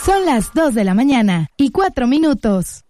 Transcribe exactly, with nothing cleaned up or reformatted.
Son las dos de la mañana y cuatro minutos.